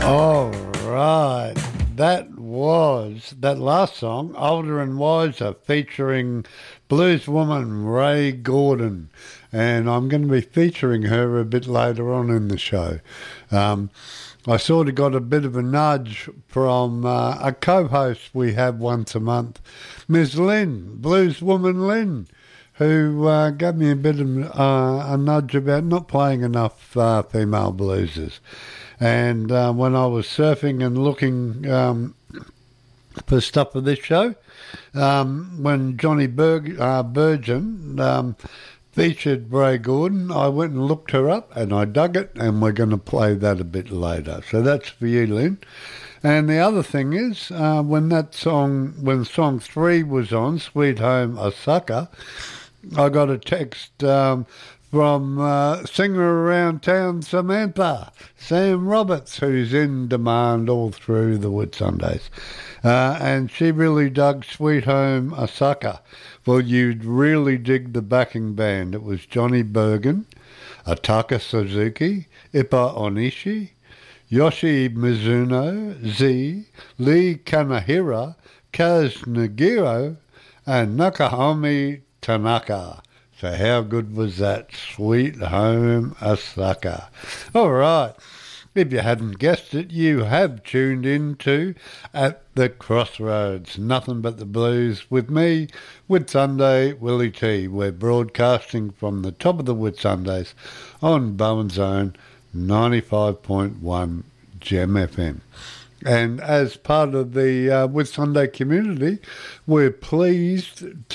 All right. That last song, Older and Wiser, featuring blueswoman Ray Gordon. And I'm going to be featuring her a bit later on in the show. I sort of got a bit of a nudge from a co-host we have once a month, Ms. Lynn, blueswoman Lynn, who gave me a bit of a nudge about not playing enough female bluesers. And when I was surfing and looking for stuff for this show, when Johnny Burgeon featured Ray Gordon, I went and looked her up and I dug it, and we're going to play that a bit later. So that's for you, Lynn. And the other thing is, when song 3 was on, Sweet Home Osaka, I got a text from singer around town Samantha, Sam Roberts, who's in demand all through the Whitsundays. And she really dug Sweet Home Osaka. Well, you'd really dig the backing band. It was Johnny Bergen, Ataka Suzuki, Ippa Onishi, Yoshi Mizuno, Z, Lee Kanahira, Kaz Nagiro, and Nakahomi Tanaka. So how good was that? Sweet Home Osaka. All right. If you hadn't guessed it, you have tuned into At the Crossroads, nothing but the blues with me, Whitsunday Willie T. We're broadcasting from the top of the Whitsundays on Bowen's Own 95.1 Gem FM. And as part of the Whitsunday community, we're pleased